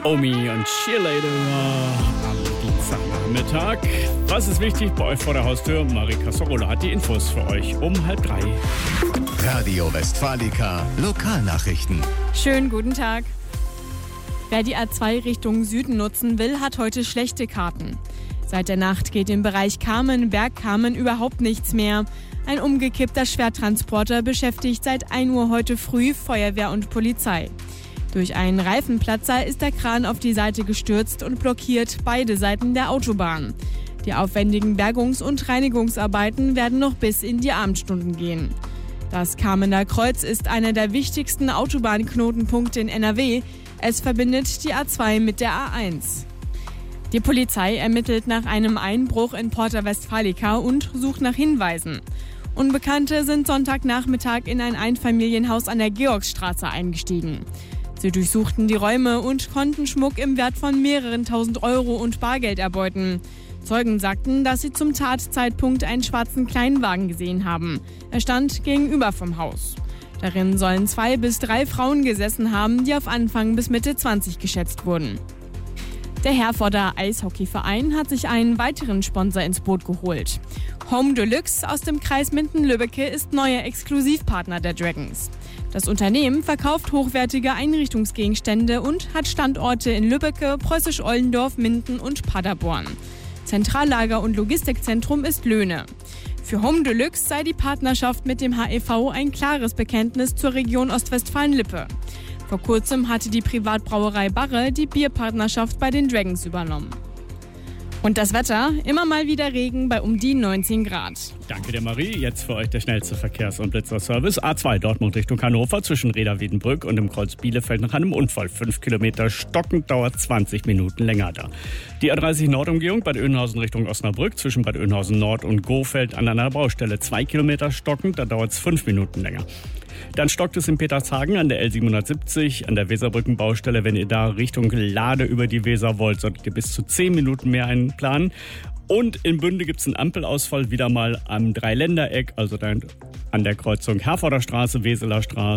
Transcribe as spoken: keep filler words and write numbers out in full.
Omi und Cheerleader am Dienstagnachmittag. Was ist wichtig bei euch vor der Haustür? Marika Sorola hat die Infos für euch um halb drei. Radio Westfalica Lokalnachrichten. Schönen guten Tag. Wer die A zwei Richtung Süden nutzen will, hat heute schlechte Karten. Seit der Nacht geht im Bereich Kamen-Bergkamen überhaupt nichts mehr. Ein umgekippter Schwertransporter beschäftigt seit ein Uhr heute früh Feuerwehr und Polizei. Durch einen Reifenplatzer ist der Kran auf die Seite gestürzt und blockiert beide Seiten der Autobahn. Die aufwendigen Bergungs- und Reinigungsarbeiten werden noch bis in die Abendstunden gehen. Das Kamener Kreuz ist einer der wichtigsten Autobahnknotenpunkte in N R W. Es verbindet die A zwei mit der A eins. Die Polizei ermittelt nach einem Einbruch in Porta Westfalica und sucht nach Hinweisen. Unbekannte sind Sonntagnachmittag in ein Einfamilienhaus an der Georgsstraße eingestiegen. Sie durchsuchten die Räume und konnten Schmuck im Wert von mehreren tausend Euro und Bargeld erbeuten. Zeugen sagten, dass sie zum Tatzeitpunkt einen schwarzen Kleinwagen gesehen haben. Er stand gegenüber vom Haus. Darin sollen zwei bis drei Frauen gesessen haben, die auf Anfang bis Mitte zwanzig geschätzt wurden. Der Herforder Eishockeyverein hat sich einen weiteren Sponsor ins Boot geholt. Home Deluxe aus dem Kreis Minden-Lübbecke ist neuer Exklusivpartner der Dragons. Das Unternehmen verkauft hochwertige Einrichtungsgegenstände und hat Standorte in Lübbecke, Preußisch-Ollendorf, Minden und Paderborn. Zentrallager und Logistikzentrum ist Löhne. Für Home Deluxe sei die Partnerschaft mit dem H E V ein klares Bekenntnis zur Region Ostwestfalen-Lippe. Vor kurzem hatte die Privatbrauerei Barre die Bierpartnerschaft bei den Dragons übernommen. Und das Wetter, immer mal wieder Regen bei um die neunzehn Grad. Danke dir, Marie. Jetzt für euch der schnellste Verkehrs- und Blitzerservice. A zwei Dortmund Richtung Hannover zwischen Reda-Wiedenbrück und dem Kreuz Bielefeld nach einem Unfall. Fünf Kilometer stockend, dauert zwanzig Minuten länger da. Die A dreißig Nordumgehung Bad Oeynhausen Richtung Osnabrück zwischen Bad Oeynhausen Nord und Gohfeld an einer Baustelle. Zwei Kilometer stockend, da dauert es fünf Minuten länger. Dann stockt es in Petershagen an der L siebenhundertsiebzig, an der Weserbrückenbaustelle. Wenn ihr da Richtung Lade über die Weser wollt, solltet ihr bis zu zehn Minuten mehr einplanen. Und in Bünde gibt es einen Ampelausfall wieder mal am Dreiländereck, also dann an der Kreuzung Herforder Straße, Weseler Straße.